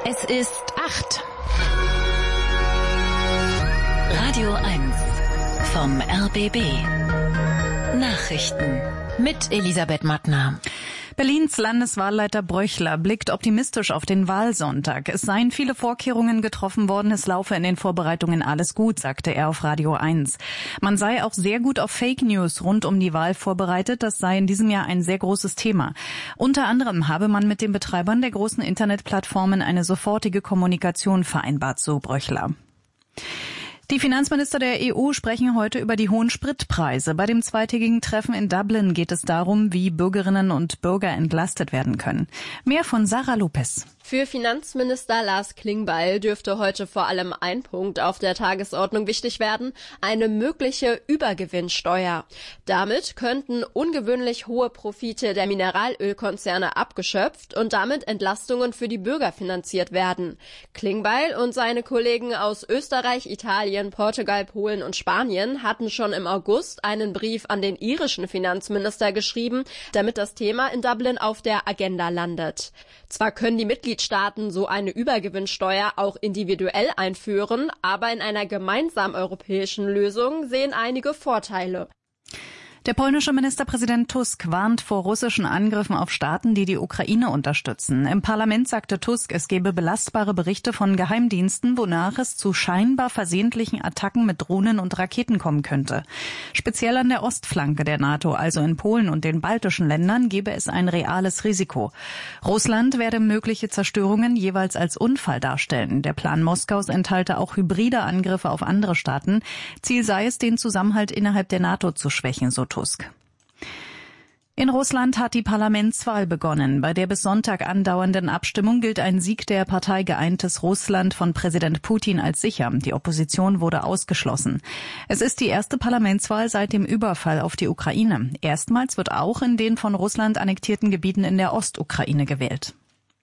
Es ist 8. Radio 1 vom RBB. Nachrichten mit Elisabeth Mattner. Berlins Landeswahlleiter Bröchler blickt optimistisch auf den Wahlsonntag. Es seien viele Vorkehrungen getroffen worden, es laufe in den Vorbereitungen alles gut, sagte er auf Radio 1. Man sei auch sehr gut auf Fake News rund um die Wahl vorbereitet, das sei in diesem Jahr ein sehr großes Thema. Unter anderem habe man mit den Betreibern der großen Internetplattformen eine sofortige Kommunikation vereinbart, so Bröchler. Die Finanzminister der EU sprechen heute über die hohen Spritpreise. Bei dem zweitägigen Treffen in Dublin geht es darum, wie Bürgerinnen und Bürger entlastet werden können. Mehr von Sarah Lopez. Für Finanzminister Lars Klingbeil dürfte heute vor allem ein Punkt auf der Tagesordnung wichtig werden: eine mögliche Übergewinnsteuer. Damit könnten ungewöhnlich hohe Profite der Mineralölkonzerne abgeschöpft und damit Entlastungen für die Bürger finanziert werden. Klingbeil und seine Kollegen aus Österreich, Italien, Portugal, Polen und Spanien hatten schon im August einen Brief an den irischen Finanzminister geschrieben, damit das Thema in Dublin auf der Agenda landet. Zwar können die Mitgliedstaaten so eine Übergewinnsteuer auch individuell einführen, aber in einer gemeinsamen europäischen Lösung sehen einige Vorteile. Der polnische Ministerpräsident Tusk warnt vor russischen Angriffen auf Staaten, die die Ukraine unterstützen. Im Parlament sagte Tusk, es gebe belastbare Berichte von Geheimdiensten, wonach es zu scheinbar versehentlichen Attacken mit Drohnen und Raketen kommen könnte. Speziell an der Ostflanke der NATO, also in Polen und den baltischen Ländern, gebe es ein reales Risiko. Russland werde mögliche Zerstörungen jeweils als Unfall darstellen. Der Plan Moskaus enthalte auch hybride Angriffe auf andere Staaten. Ziel sei es, den Zusammenhalt innerhalb der NATO zu schwächen, so Tusk. In Russland hat die Parlamentswahl begonnen. Bei der bis Sonntag andauernden Abstimmung gilt ein Sieg der Partei Geeintes Russland von Präsident Putin als sicher. Die Opposition wurde ausgeschlossen. Es ist die erste Parlamentswahl seit dem Überfall auf die Ukraine. Erstmals wird auch in den von Russland annektierten Gebieten in der Ostukraine gewählt.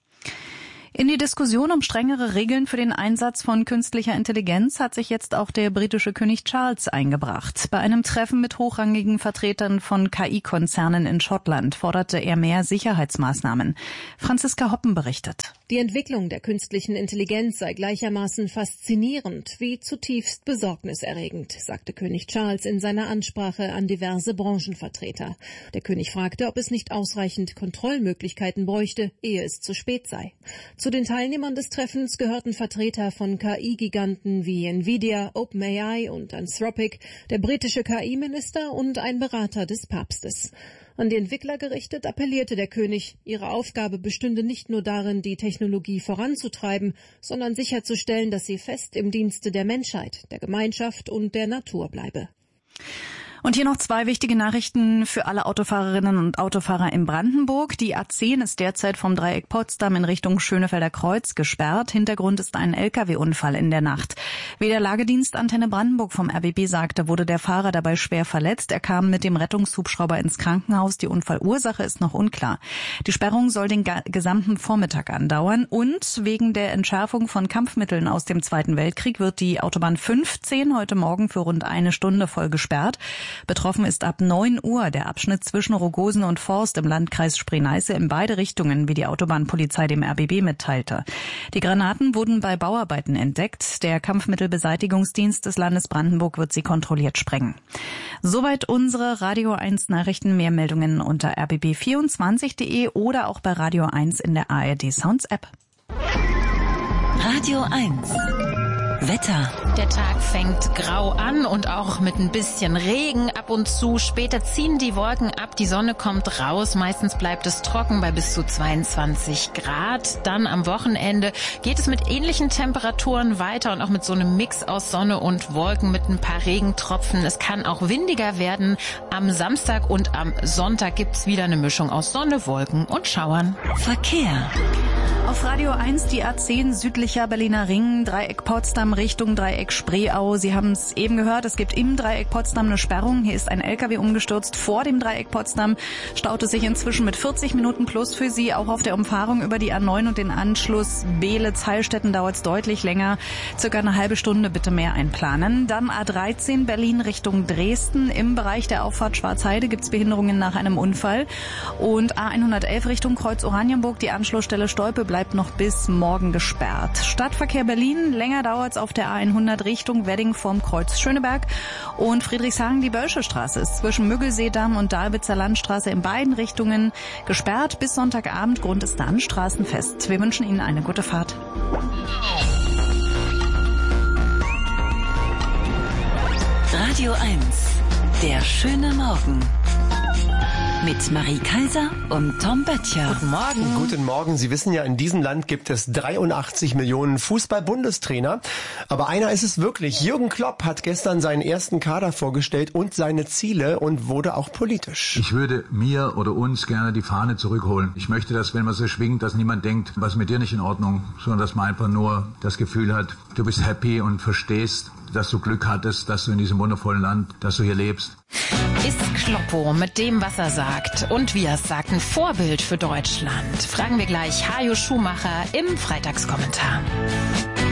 In die Diskussion um strengere Regeln für den Einsatz von künstlicher Intelligenz hat sich jetzt auch der britische König Charles eingebracht. Bei einem Treffen mit hochrangigen Vertretern von KI-Konzernen in Schottland forderte er mehr Sicherheitsmaßnahmen. Franziska Hoppen berichtet. Die Entwicklung der künstlichen Intelligenz sei gleichermaßen faszinierend wie zutiefst besorgniserregend, sagte König Charles in seiner Ansprache an diverse Branchenvertreter. Der König fragte, ob es nicht ausreichend Kontrollmöglichkeiten bräuchte, ehe es zu spät sei. Zu den Teilnehmern des Treffens gehörten Vertreter von KI-Giganten wie Nvidia, OpenAI und Anthropic, der britische KI-Minister und ein Berater des Papstes. An die Entwickler gerichtet appellierte der König, ihre Aufgabe bestünde nicht nur darin, die Technologie voranzutreiben, sondern sicherzustellen, dass sie fest im Dienste der Menschheit, der Gemeinschaft und der Natur bleibe. Und hier noch zwei wichtige Nachrichten für alle Autofahrerinnen und Autofahrer in Brandenburg. Die A10 ist derzeit vom Dreieck Potsdam in Richtung Schönefelder Kreuz gesperrt. Hintergrund ist ein LKW-Unfall in der Nacht. Wie der Lagedienst Antenne Brandenburg vom RBB sagte, wurde der Fahrer dabei schwer verletzt. Er kam mit dem Rettungshubschrauber ins Krankenhaus. Die Unfallursache ist noch unklar. Die Sperrung soll den gesamten Vormittag andauern. Und wegen der Entschärfung von Kampfmitteln aus dem Zweiten Weltkrieg wird die Autobahn 15 heute Morgen für rund eine Stunde voll gesperrt. Betroffen ist ab 9 Uhr der Abschnitt zwischen Rogosen und Forst im Landkreis Spree-Neiße in beide Richtungen, wie die Autobahnpolizei dem RBB mitteilte. Die Granaten wurden bei Bauarbeiten entdeckt. Der Kampfmittelbeseitigungsdienst des Landes Brandenburg wird sie kontrolliert sprengen. Soweit unsere Radio 1 Nachrichten. Mehr Meldungen unter rbb24.de oder auch bei Radio 1 in der ARD Sounds App. Radio 1. Wetter. Der Tag fängt grau an und auch mit ein bisschen Regen ab und zu. Später ziehen die Wolken ab, die Sonne kommt raus. Meistens bleibt es trocken bei bis zu 22 Grad. Dann am Wochenende geht es mit ähnlichen Temperaturen weiter und auch mit so einem Mix aus Sonne und Wolken mit ein paar Regentropfen. Es kann auch windiger werden. Am Samstag und am Sonntag gibt's wieder eine Mischung aus Sonne, Wolken und Schauern. Verkehr. Auf Radio 1 die A10 südlicher Berliner Ring, Dreieck Potsdam Potsdam Richtung Dreieck Spreeau. Sie haben es eben gehört, es gibt im Dreieck Potsdam eine Sperrung. Hier ist ein LKW umgestürzt vor dem Dreieck Potsdam. Staut es sich inzwischen mit 40 Minuten plus für Sie. Auch auf der Umfahrung über die A9 und den Anschluss Beelitz-Heilstätten dauert es deutlich länger. Circa eine halbe Stunde bitte mehr einplanen. Dann A13 Berlin Richtung Dresden. Im Bereich der Auffahrt Schwarzheide gibt es Behinderungen nach einem Unfall. Und A111 Richtung Kreuz Oranienburg. Die Anschlussstelle Stolpe bleibt noch bis morgen gesperrt. Stadtverkehr Berlin. Länger dauert es auf der A100 Richtung Wedding vorm Kreuz Schöneberg. Und Friedrichshagen, die Bölsche Straße ist zwischen Müggelseedamm und Dalbitzer Landstraße in beiden Richtungen gesperrt bis Sonntagabend. Grund ist dann Straßenfest. Wir wünschen Ihnen eine gute Fahrt. Radio 1, der schöne Morgen. Mit Marie Kaiser und Tom Böttcher. Guten Morgen. Guten Morgen. Sie wissen ja, in diesem Land gibt es 83 Millionen Fußball-Bundestrainer. Aber einer ist es wirklich. Jürgen Klopp hat gestern seinen ersten Kader vorgestellt und seine Ziele und wurde auch politisch. Ich würde mir oder uns gerne die Fahne zurückholen. Ich möchte, dass, wenn man sie schwingt, dass niemand denkt, was ist mit dir nicht in Ordnung, sondern dass man einfach nur das Gefühl hat, du bist happy und verstehst, dass du Glück hattest, dass du in diesem wundervollen Land, dass du hier lebst. Ist Kloppo mit dem, was er sagt und wie er es sagt, ein Vorbild für Deutschland? Fragen wir gleich Hajo Schumacher im Freitagskommentar.